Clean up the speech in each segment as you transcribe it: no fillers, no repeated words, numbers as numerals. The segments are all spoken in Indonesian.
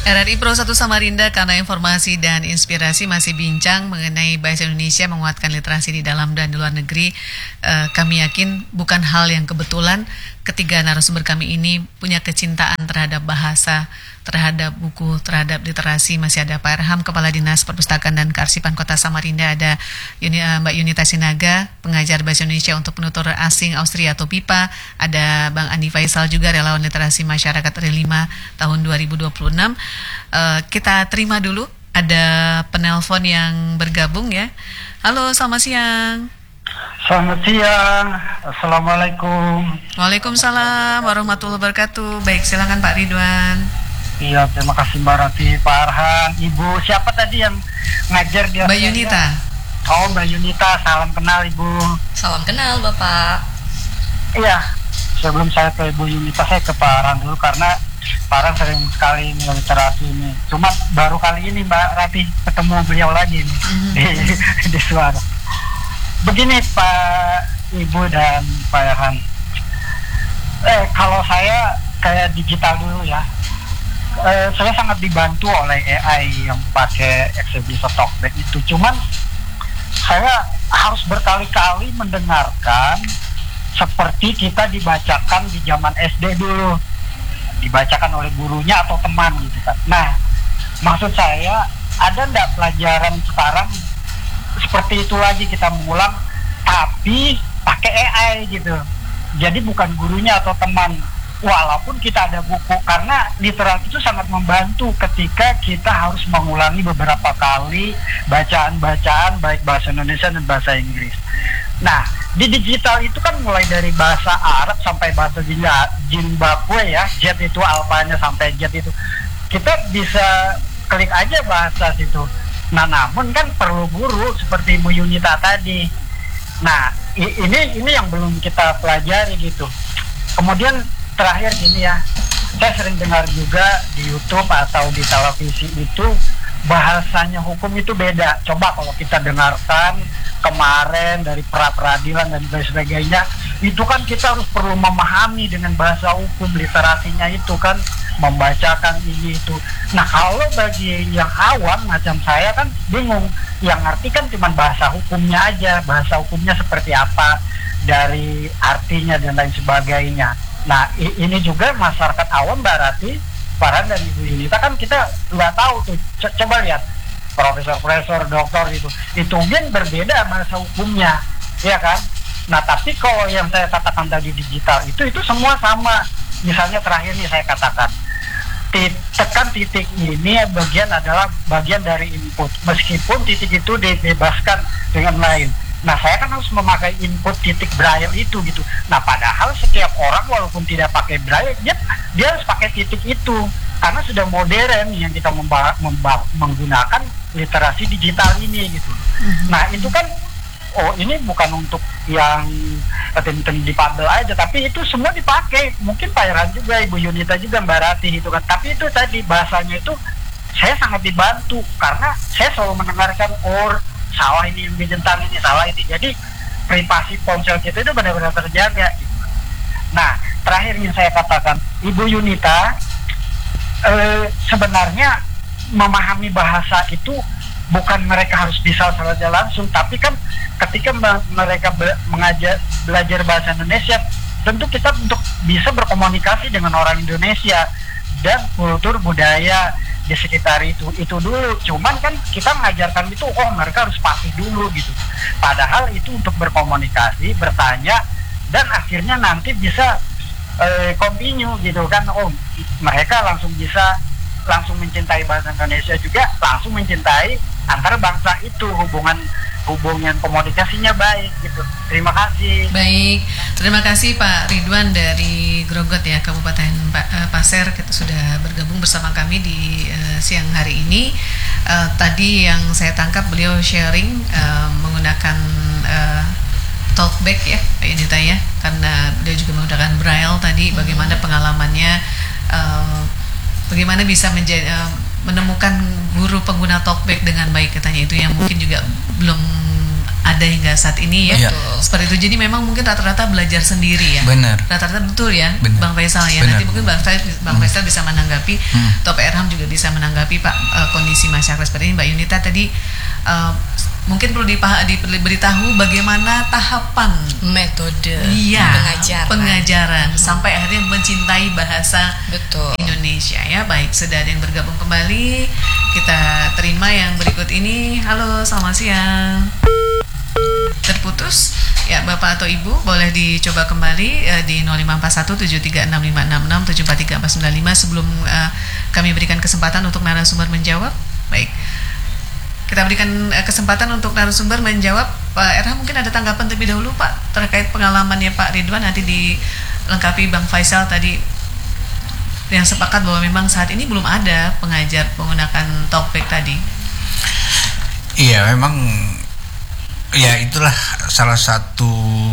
RRI Pro 1 Samarinda karena informasi dan inspirasi masih bincang mengenai bahasa Indonesia menguatkan literasi di dalam dan di luar negeri. Kami yakin bukan hal yang kebetulan ketiga narasumber kami ini punya kecintaan terhadap bahasa, terhadap buku, terhadap literasi. Masih ada Pak Erham, Kepala Dinas Perpustakaan dan Kearsipan Kota Samarinda. Ada Mbak Yunita Sinaga, pengajar bahasa Indonesia untuk penutur asing Austria atau PIPA. Ada Bang Andi Faisal juga, relawan literasi masyarakat RE5 tahun 2026. Kita terima dulu, ada penelpon yang bergabung ya. Halo, selamat siang. Selamat siang, Assalamualaikum. Waalaikumsalam warahmatullahi wabarakatuh. Baik, silakan Pak Ridwan. Iya, terima kasih Mbak Rati, Pak Arhan. Ibu siapa tadi yang ngajar dia? Mbak Yunita. Oh, Mbak Yunita, salam kenal Ibu. Salam kenal Bapak. Iya, sebelum saya ke Ibu Yunita, saya ke Pak Arhan dulu karena Pak Arhan sering sekali ini literasi ini. Cuma baru kali ini Mbak Rati ketemu beliau lagi nih, di Suara. Begini Pak Ibu dan Pak Arhan. Kalau saya kayak digital dulu ya. Saya sangat dibantu oleh AI yang pakai Exhibition Talkback itu. Cuman saya harus berkali-kali mendengarkan seperti kita dibacakan di zaman SD dulu, dibacakan oleh gurunya atau teman gitu kan. Nah, maksud saya ada nggak pelajaran sekarang seperti itu lagi, kita mengulang tapi pakai AI gitu. Jadi bukan gurunya atau teman, walaupun kita ada buku, karena literasi itu sangat membantu ketika kita harus mengulangi beberapa kali bacaan-bacaan baik bahasa Indonesia dan bahasa Inggris. Nah, di digital itu kan mulai dari bahasa Arab sampai bahasa Zimbabwe ya, Z itu alfanya sampai Z itu. Kita bisa klik aja bahasa situ. Nah, namun kan perlu guru seperti Ibu Yunita tadi. Nah, ini yang belum kita pelajari gitu. Kemudian terakhir gini ya, saya sering dengar juga di YouTube atau di televisi itu bahasanya hukum itu beda. Coba kalau kita dengarkan kemarin dari pra-peradilan dan sebagainya, itu kan kita harus perlu memahami dengan bahasa hukum, literasinya itu kan membacakan ini itu. Nah, kalau bagi yang awam macam saya kan bingung, yang ngerti kan cuma bahasa hukumnya aja, bahasa hukumnya seperti apa, dari artinya dan lain sebagainya. Nah, ini juga masyarakat awam berarti Farhan dan Ibu Yunita kan kita nggak tahu tuh. Coba lihat profesor, dokter itu kan berbeda bahasa hukumnya, ya kan? Nah, tapi kalau yang saya katakan tadi digital itu semua sama. Misalnya terakhir nih saya katakan, tekan titik ini adalah bagian dari input, meskipun titik itu dibebaskan dengan lain. Nah, saya kan harus memakai input titik braille itu gitu. Nah, padahal setiap orang walaupun tidak pakai braille, dia harus pakai titik itu. Karena sudah modern yang kita menggunakan literasi digital ini gitu. Nah, itu kan, ini bukan untuk yang difabel aja, tapi itu semua dipakai. Mungkin Pak Iran juga, Ibu Yunita juga, Mbak Rati gitu kan. Tapi itu tadi bahasanya itu saya sangat dibantu karena saya selalu mendengarkan salah ini yang dijentang ini, salah ini. Jadi privasi ponsel kita itu benar-benar terjaga gitu. Nah, terakhir yang saya katakan, Ibu Yunita sebenarnya memahami bahasa itu bukan mereka harus bisa saja langsung, tapi kan ketika mereka belajar bahasa Indonesia, tentu kita untuk bisa berkomunikasi dengan orang Indonesia dan kultur budaya di sekitar itu dulu. Cuman kan kita mengajarkan itu, mereka harus pasti dulu gitu. Padahal itu untuk berkomunikasi, bertanya, dan akhirnya nanti bisa continue gitu kan. Mereka langsung mencintai bahasa Indonesia juga, langsung mencintai antar bangsa itu, hubungan komunikasinya baik gitu. Terima kasih. Baik, terima kasih Pak Ridwan dari Grogot ya, Kabupaten Pasir. Kita sudah bergabung bersama kami di siang hari ini. Tadi yang saya tangkap beliau sharing menggunakan talkback ya Pak Yunita ya, karena beliau juga menggunakan braille tadi. Bagaimana pengalamannya, bagaimana bisa menemukan guru pengguna talkback dengan baik katanya, itu yang mungkin juga belum ada hingga saat ini ya. Iya. Seperti itu. Jadi memang mungkin rata-rata belajar sendiri ya. Benar. Rata-rata betul ya, Benar. Bang Faisal ya. Benar. Nanti mungkin Bang Faisal bisa menanggapi, atau Pak Erham juga bisa menanggapi Pak, kondisi masyarakat seperti ini. Mbak Yunita tadi mungkin perlu diberitahu bagaimana tahapan Metode pengajaran sampai akhirnya mencintai bahasa Betul. Indonesia ya. Baik, sudah ada yang bergabung kembali. Kita terima yang berikut ini. Halo, selamat siang. Terputus ya, Bapak atau Ibu boleh dicoba kembali di 0541736566 sebelum kami berikan kesempatan untuk narasumber menjawab. Baik, kita berikan kesempatan untuk narasumber menjawab. Pak Erham mungkin ada tanggapan terlebih dahulu Pak terkait pengalamannya Pak Ridwan, nanti dilengkapi Bang Faisal tadi yang sepakat bahwa memang saat ini belum ada pengajar menggunakan talkback tadi. Iya, memang ya itulah salah satu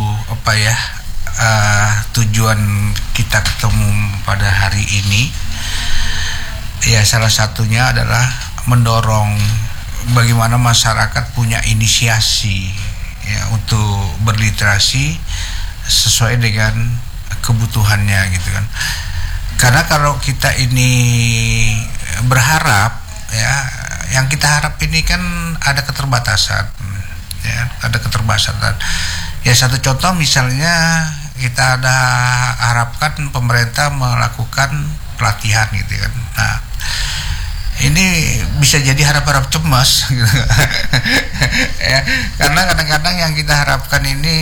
tujuan kita ketemu pada hari ini. Ya, salah satunya adalah mendorong bagaimana masyarakat punya inisiasi ya untuk berliterasi sesuai dengan kebutuhannya gitu kan. Karena kalau kita ini berharap ya, yang kita harap ini kan ada keterbatasan ya, ada keterbatasan. Ya, satu contoh misalnya kita ada harapkan pemerintah melakukan pelatihan gitu kan. Nah, ini bisa jadi harap-harap cemas gitu. Ya, karena kadang-kadang yang kita harapkan ini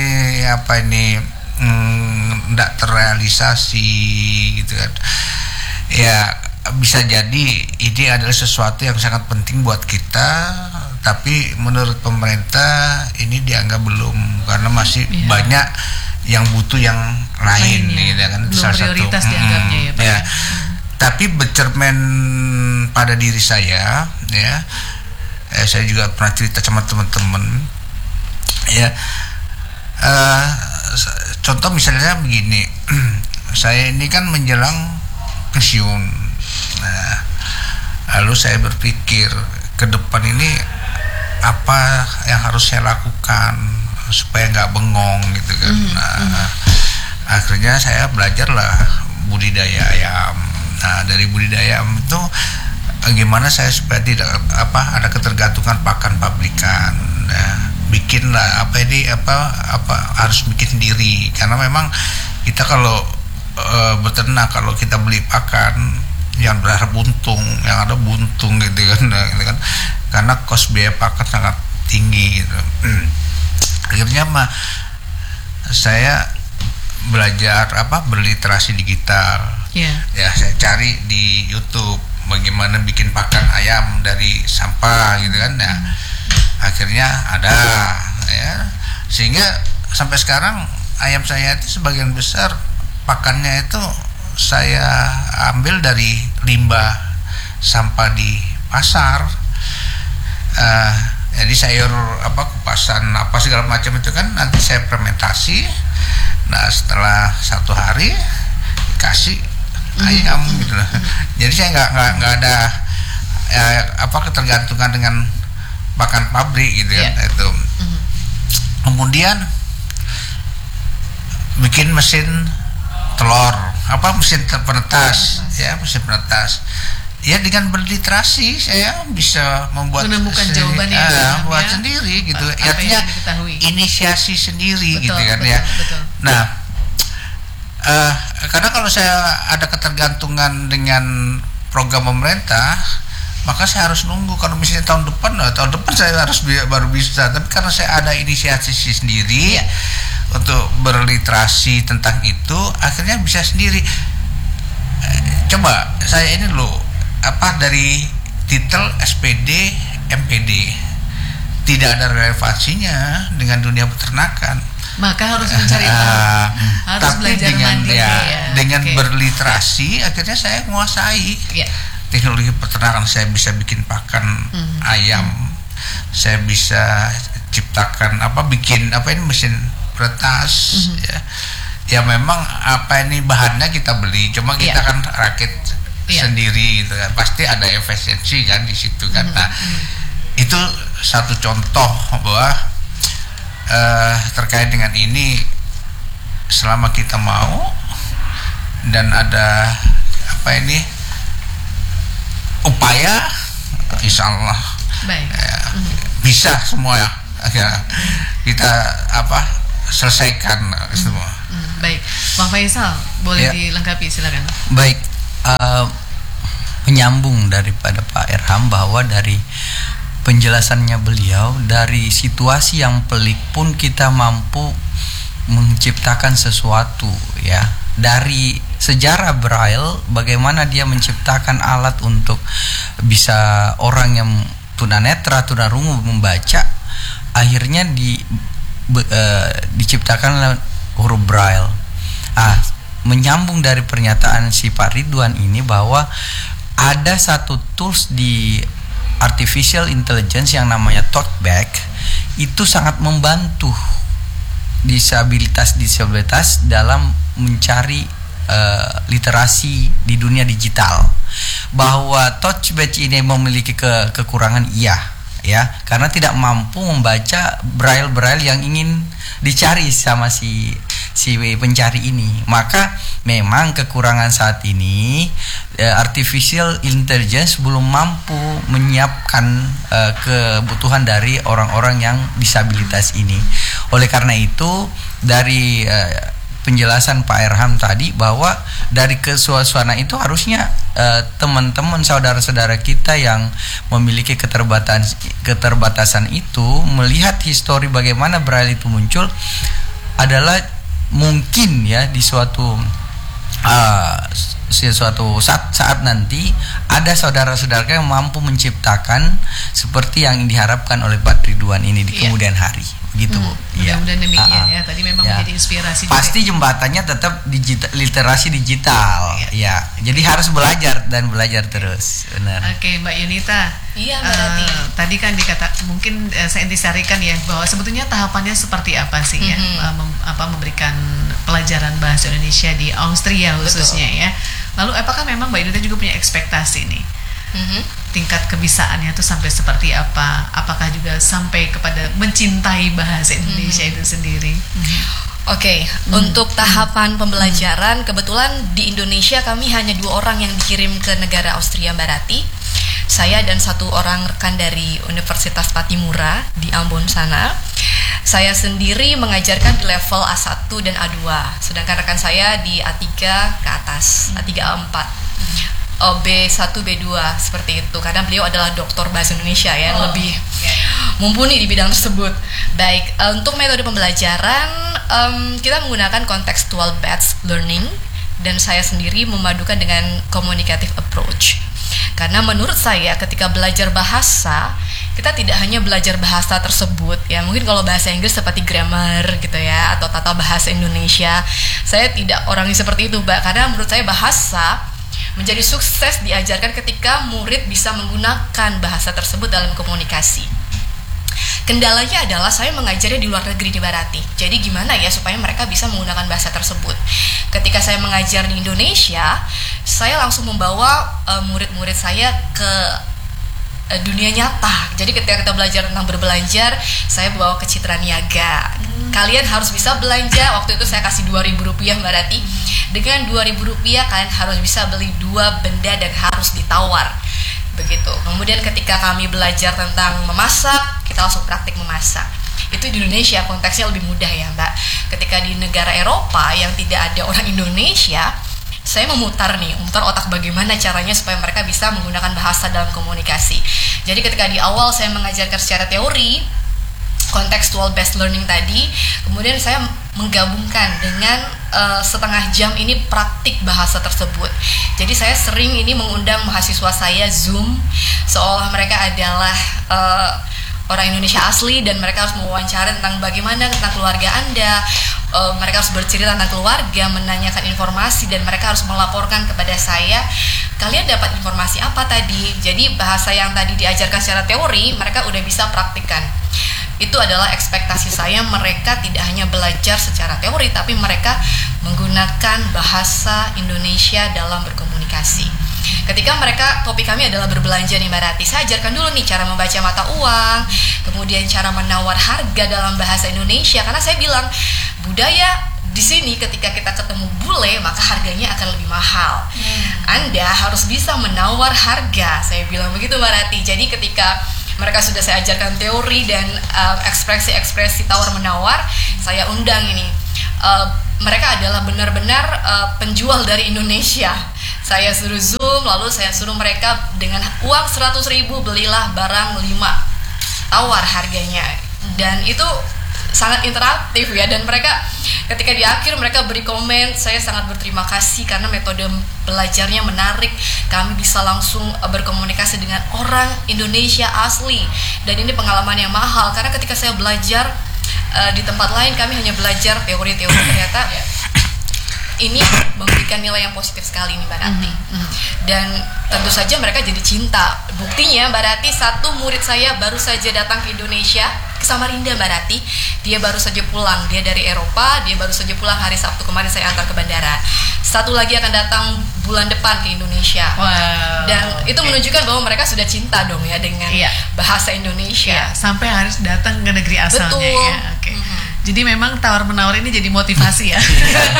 tidak terrealisasi gitu kan. Ya, bisa jadi ini adalah sesuatu yang sangat penting buat kita, tapi menurut pemerintah ini dianggap belum, karena masih banyak yang butuh yang lain gitu kan. Belum salah prioritas satu dianggapnya ya Pak. Ya. Tapi bercermin pada diri saya ya, saya juga pernah cerita sama teman-teman ya, contoh misalnya begini. Saya ini kan menjelang pensiun. Nah, lalu saya berpikir ke depan ini apa yang harus saya lakukan supaya nggak bengong gitu kan. Akhirnya saya belajarlah budidaya ayam. Nah, dari budidaya ayam itu gimana saya supaya tidak ada ketergantungan pakan pabrikan. Nah, bikinlah harus bikin sendiri, karena memang kita kalau beternak, kalau kita beli pakan yang berharap untung, yang ada buntung gitu kan, karena kos biaya pakan sangat tinggi gitu. Akhirnya saya belajar berliterasi digital. Ya, saya cari di YouTube bagaimana bikin pakan ayam dari sampah gitu kan. Nah, akhirnya ada ya, sehingga sampai sekarang ayam saya itu sebagian besar pakannya itu saya ambil dari limbah sampah di pasar. Jadi sayur kupasan segala macam itu kan nanti saya fermentasi. Nah, setelah 1 hari kasih ayam gitu lah. Jadi saya nggak ada ketergantungan dengan pakan pabrik gitu kan. Itu kemudian bikin mesin telur, mesin penetas ya, mesin penetas ya. Dengan berliterasi saya bisa menemukan jawabannya buat sendiri gitu. Artinya inisiasi sendiri gitu kan ya. Betul. Nah, karena kalau saya ada ketergantungan dengan program pemerintah, maka saya harus nunggu. Kalau misalnya tahun depan saya harus baru bisa. Tapi karena saya ada inisiasi sendiri untuk berliterasi tentang itu, akhirnya bisa sendiri. Coba saya ini dari titel SPD MPD tidak ada relevansinya dengan dunia peternakan. Maka harus mencari harus tapi belajar mandiri dengan berliterasi akhirnya saya menguasai teknologi peternakan. Saya bisa bikin pakan ayam, saya bisa ciptakan bikin mesin peretas ya memang ini bahannya kita beli, cuma kita kan rakit sendiri gitu kan, pasti ada efisiensi kan di situ kan. Nah, itu satu contoh bahwa terkait dengan ini, selama kita mau dan ada upaya, insya Allah Baik. bisa semua ya kita selesaikan semua. Baik, Bang Faisal boleh Ya. dilengkapi, silakan. Baik, menyambung daripada Pak Erham, bahwa dari penjelasannya beliau, dari situasi yang pelik pun kita mampu menciptakan sesuatu, ya. Dari sejarah Braille, bagaimana dia menciptakan alat untuk bisa orang yang tunanetra, tunarungu membaca, akhirnya diciptakan huruf Braille. Menyambung dari pernyataan si Pak Ridwan ini, bahwa ada satu tools di artificial intelligence yang namanya TalkBack, itu sangat membantu disabilitas dalam mencari literasi di dunia digital. Bahwa TalkBack ini memiliki kekurangan, iya, ya, karena tidak mampu membaca braille yang ingin dicari sama si pencari ini. Maka memang kekurangan saat ini, artificial intelligence belum mampu menyiapkan kebutuhan dari orang-orang yang disabilitas ini. Oleh karena itu, dari penjelasan Pak Erham tadi, bahwa dari kesuasana itu harusnya teman-teman saudara-saudara kita yang memiliki keterbatasan itu melihat histori bagaimana Braille itu muncul, adalah mungkin ya di suatu saat nanti ada saudara-saudara yang mampu menciptakan seperti yang diharapkan oleh Pak Ridwan ini di kemudian hari. Gitu, Bu. Mudah-mudahan demikian ya. Tadi memang menjadi inspirasi juga. Pasti jembatannya tetap literasi digital. Ya. Jadi harus belajar terus. Benar. Oke, Mbak Yunita. Iya, Mbak Dati. Tadi kan mungkin saya intisarikan ya, bahwa sebetulnya tahapannya seperti apa sih ya, memberikan pelajaran bahasa Indonesia di Austria khususnya. Ya. Lalu apakah memang Mbak Yunita juga punya ekspektasi nih? Tingkat kebisaannya itu sampai seperti apa? Apakah juga sampai kepada mencintai bahasa Indonesia itu sendiri? Oke, untuk tahapan pembelajaran, kebetulan di Indonesia kami hanya 2 orang yang dikirim ke negara Austria, Mbak Rati. Saya dan 1 orang rekan dari Universitas Patimura di Ambon sana. Saya sendiri mengajarkan di level A1 dan A2, sedangkan rekan saya di A3 ke atas, A3 A4. B1, B2 seperti itu, karena beliau adalah doktor bahasa Indonesia ya, yang lebih mumpuni di bidang tersebut. Baik, untuk metode pembelajaran kita menggunakan contextual based learning, dan saya sendiri memadukan dengan communicative approach. Karena menurut saya ketika belajar bahasa, kita tidak hanya belajar bahasa tersebut ya, mungkin kalau bahasa Inggris seperti grammar gitu ya, atau tata bahasa Indonesia. Saya tidak orangnya seperti itu, Mbak, karena menurut saya bahasa menjadi sukses diajarkan ketika murid bisa menggunakan bahasa tersebut dalam komunikasi. Kendalanya adalah saya mengajarnya di luar negeri di Barati. Jadi gimana ya supaya mereka bisa menggunakan bahasa tersebut. Ketika saya mengajar di Indonesia, saya langsung membawa murid-murid saya ke dunia nyata. Jadi ketika kita belajar tentang berbelanja, saya bawa ke Citra Niaga. Kalian harus bisa belanja. Waktu itu saya kasih Rp2.000, Mbak Rati. Dengan Rp2.000 kalian harus bisa beli 2 benda dan harus ditawar. Begitu. Kemudian ketika kami belajar tentang memasak, kita langsung praktik memasak. Itu di Indonesia konteksnya lebih mudah ya, Mbak. Ketika di negara Eropa yang tidak ada orang Indonesia, saya memutar otak bagaimana caranya supaya mereka bisa menggunakan bahasa dalam komunikasi. Jadi ketika di awal saya mengajarkan secara teori, contextual based learning tadi, kemudian saya menggabungkan dengan setengah jam ini praktik bahasa tersebut. Jadi saya sering ini mengundang mahasiswa saya Zoom, seolah mereka adalah orang Indonesia asli, dan mereka harus mewawancara tentang bagaimana tentang keluarga Anda. Mereka harus bercerita tentang keluarga, menanyakan informasi, dan mereka harus melaporkan kepada saya, kalian dapat informasi apa tadi. Jadi bahasa yang tadi diajarkan secara teori, mereka udah bisa praktikkan. Itu adalah ekspektasi saya, mereka tidak hanya belajar secara teori, tapi mereka menggunakan bahasa Indonesia dalam berkomunikasi. Ketika mereka, topik kami adalah berbelanja nih Mbak Rati, saya ajarkan dulu nih cara membaca mata uang, kemudian cara menawar harga dalam bahasa Indonesia, karena saya bilang budaya di sini ketika kita ketemu bule maka harganya akan lebih mahal. Anda harus bisa menawar harga, saya bilang begitu Mbak Rati. Jadi ketika mereka sudah saya ajarkan teori dan ekspresi-ekspresi tawar menawar, saya undang ini. Mereka adalah benar-benar penjual dari Indonesia. Saya suruh Zoom, lalu saya suruh mereka dengan uang 100.000 belilah barang 5, tawar harganya. Dan itu sangat interaktif ya, dan mereka ketika di akhir mereka beri komen, saya sangat berterima kasih karena metode belajarnya menarik, kami bisa langsung berkomunikasi dengan orang Indonesia asli, dan ini pengalaman yang mahal karena ketika saya belajar di tempat lain kami hanya belajar teori-teori, ternyata ini memberikan nilai yang positif sekali nih Mbak Rati. Dan tentu saja mereka jadi cinta. Buktinya Mbak Rati, satu murid saya baru saja datang ke Indonesia, ke Samarinda Mbak Rati. Dia baru saja pulang, dia dari Eropa, dia baru saja pulang hari Sabtu kemarin saya antar ke bandara. Satu lagi akan datang bulan depan ke Indonesia. Wow. Dan itu menunjukkan bahwa mereka sudah cinta dong ya dengan bahasa Indonesia. Sampai harus datang ke negeri asalnya. Betul. Ya. Jadi memang tawar-menawar ini jadi motivasi ya.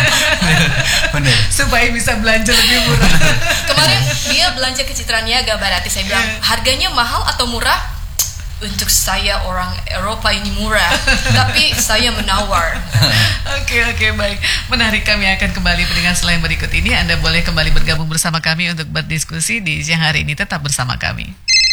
Benar. Supaya bisa belanja lebih murah. Kemarin dia belanja ke Citra Niaga Mbak Rati, saya bilang harganya mahal atau murah? Untuk saya orang Eropa ini murah, tapi saya menawar. Oke, baik. Menarik, kami akan kembali dengan selain berikut ini. Anda boleh kembali bergabung bersama kami untuk berdiskusi di siang hari ini. Tetap bersama kami.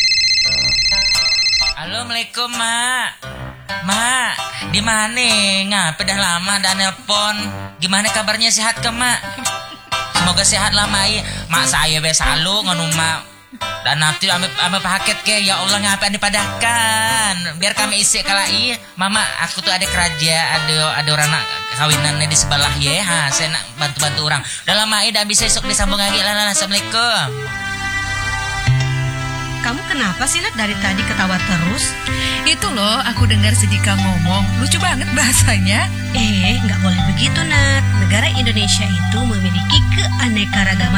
Assalamualaikum Mak. Mak, di mana? Ngapa dah lama dah nelpon? Gimana kabarnya, sehat ke Mak? Semoga sehat lah Mak. Mak saya biasa lu nganu Mak. Dan nanti ame paket ke, ya Allah ngapa dipadahkan biar kami isi kalai. Mama, aku tuh ada kerja, ada orang nak kawinannya di sebelah ya. Ha, saya nak bantu orang. Dalam Mak dah bisa esok disambung lagi lah. Assalamualaikum. Kamu kenapa sih Nat dari tadi ketawa terus? Itu loh, aku dengar si Dika ngomong, lucu banget bahasanya. Nggak boleh begitu Nat. Negara Indonesia itu memiliki keanekaragaman